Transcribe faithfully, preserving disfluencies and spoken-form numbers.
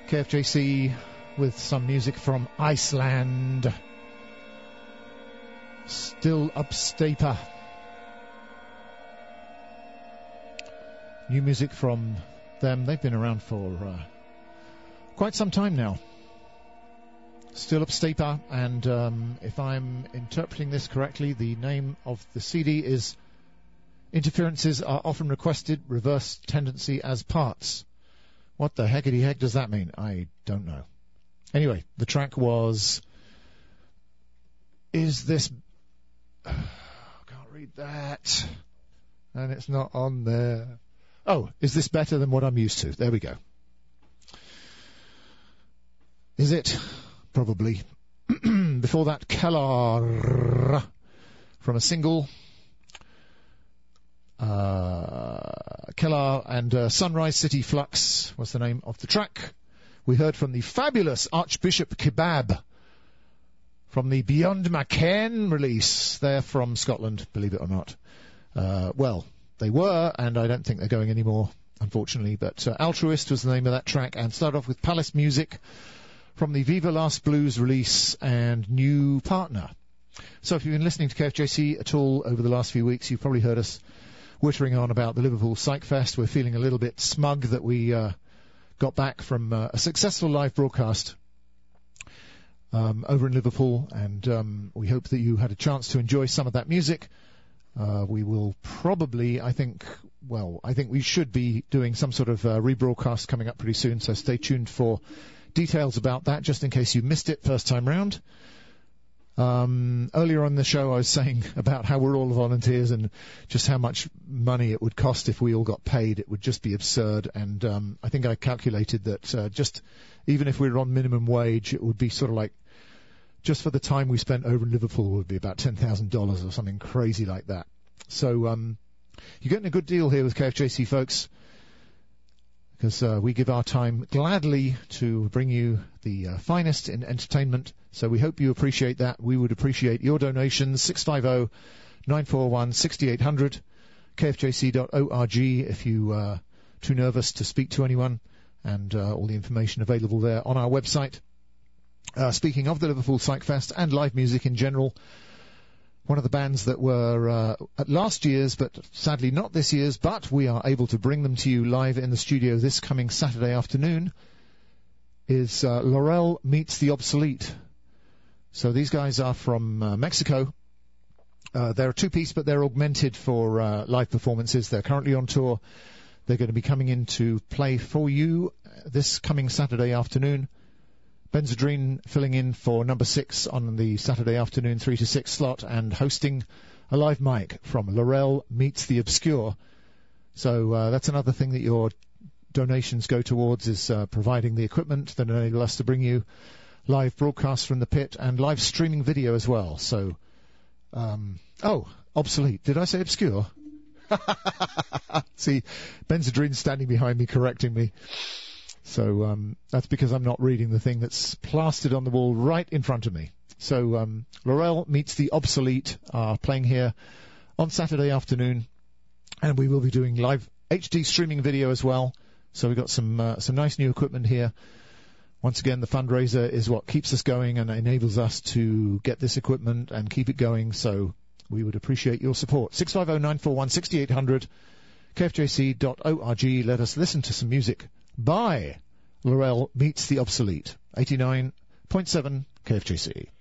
K F J C with some music from Iceland. Still Upstaper. New music from them. They've been around for uh, quite some time now. Still Upstaper, and um, if I'm interpreting this correctly, the name of the C D is Interferences Are Often Requested, Reverse Tendency as Parts. What the heckity heck does that mean? I don't know. Anyway, the track was... Is this... Oh, can't read that. And it's not on there. Oh, is this better than what I'm used to? There we go. Is it? Probably. Before that, Keller from a single. Uh, Keller and uh, Sunrise City Flux was the name of the track. We heard from the fabulous Archbishop Kebab from the Beyond McCain release. They're from Scotland, believe it or not. Uh, well, they were, and I don't think they're going anymore, unfortunately. But uh, Altruist was the name of that track, and started off with Palace Music from the Viva Last Blues release and New Partner. So if you've been listening to K F J C at all over the last few weeks, you've probably heard us wittering on about the Liverpool Psych Fest. We're feeling a little bit smug that we uh, got back from uh, a successful live broadcast um, over in Liverpool, and um, we hope that you had a chance to enjoy some of that music. Uh, we will probably, I think, well, I think we should be doing some sort of uh, rebroadcast coming up pretty soon, so stay tuned for details about that, just in case you missed it first time round. Um, earlier on the show, I was saying about how we're all volunteers and just how much money it would cost if we all got paid. It would just be absurd. And um, I think I calculated that uh, just even if we were on minimum wage, it would be sort of like just for the time we spent over in Liverpool would be about ten thousand dollars or something crazy like that. So um, you're getting a good deal here with K F J C, folks, because uh, we give our time gladly to bring you the uh, finest in entertainment. So we hope you appreciate that. We would appreciate your donations. six five zero, nine four one, six eight zero zero, k f j c dot org if you are uh, too nervous to speak to anyone, and uh, all the information available there on our website. Uh, speaking of the Liverpool Psych Fest and live music in general, one of the bands that were uh, at last year's, but sadly not this year's, but we are able to bring them to you live in the studio this coming Saturday afternoon, is uh, Laurel Meets the Obsolete. So these guys are from uh, Mexico. Uh, they're a two-piece, but they're augmented for uh, live performances. They're currently on tour. They're going to be coming in to play for you this coming Saturday afternoon. Benzedrine filling in for number six on the Saturday afternoon three to six slot and hosting a live mic from Laurel Meets the Obscure. So uh, that's another thing that your donations go towards, is uh, providing the equipment that enable us to bring you live broadcasts from the pit and live streaming video as well. So, um, oh, obsolete. Did I say obscure? See, Benzedrine's standing behind me correcting me. So um, that's because I'm not reading the thing that's plastered on the wall right in front of me. So um, Laurel Meets the Obsolete are playing here on Saturday afternoon, and we will be doing live H D streaming video as well. So we've got some uh, some nice new equipment here. Once again, the fundraiser is what keeps us going and enables us to get this equipment and keep it going. So we would appreciate your support. six five zero, nine four one, six eight zero zero, k f j c dot org. Let us listen to some music by Laurel Meets the Obsolete. eighty-nine point seven K F J C.